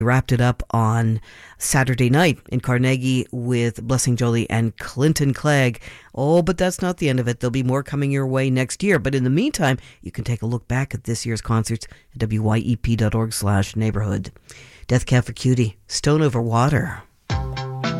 We wrapped it up on Saturday night in Carnegie with Blessing Jolie and Clinton Clegg. Oh, but that's not the end of it. There'll be more coming your way next year. But in the meantime, you can take a look back at this year's concerts at wyep.org/neighborhood. Death Cab for Cutie, Stone Over Water.